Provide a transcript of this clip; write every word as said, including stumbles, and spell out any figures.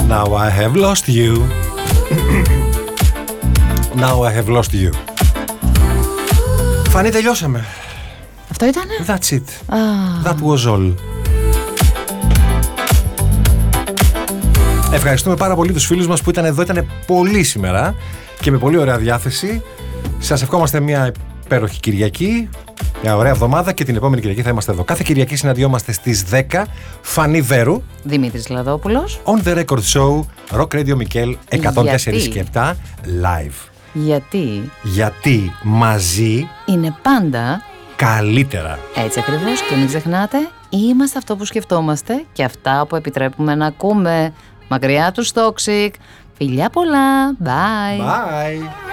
Now I have lost you. Now I have lost you. Φανή, τελειώσαμε. Αυτό ήτανε? That's it. Ah. That was all. Ευχαριστούμε πάρα πολύ τους φίλους μας που ήταν εδώ. Ήταν πολύ σήμερα και με πολύ ωραία διάθεση. Σας ευχόμαστε μια υπέροχη Κυριακή, μια ωραία εβδομάδα και την επόμενη Κυριακή θα είμαστε εδώ. Κάθε Κυριακή συναντιόμαστε στις δέκα. Φανή Βέρου, Δημήτρης Λαδόπουλος. On The Record Show, Rock Radio Μικέλ εκατόν τέσσερα και επτά live. Γιατί? Γιατί μαζί είναι πάντα καλύτερα. Έτσι ακριβώς, και μην ξεχνάτε, είμαστε αυτό που σκεφτόμαστε και αυτά που επιτρέπουμε να ακούμε. Μακριά τους Toxic. Φιλιά πολλά. Bye. Bye.